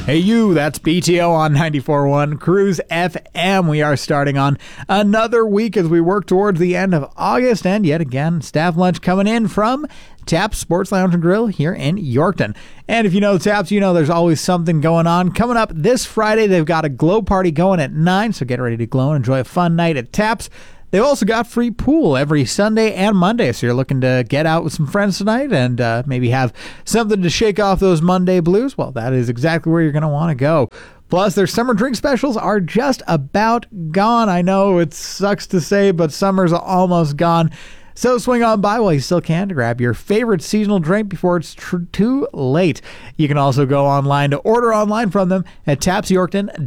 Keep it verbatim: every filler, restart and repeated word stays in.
Hey you, that's B T O on ninety-four point one Cruise F M. We are starting on another week as we work towards the end of August, and yet again, staff lunch coming in from Taps Sports Lounge and Grill here in Yorkton. And if you know the Taps, you know there's always something going on. Coming up this Friday, they've got a glow party going at nine, so get ready to glow and enjoy a fun night at Taps. They've also got free pool every Sunday and Monday, so you're looking to get out with some friends tonight and uh, maybe have something to shake off those Monday blues. Well, that is exactly where you're going to want to go. Plus, their summer drink specials are just about gone. I know it sucks to say, but summer's almost gone. So swing on by while you still can to grab your favorite seasonal drink before it's tr- too late. You can also go online to order online from them at taps yorkton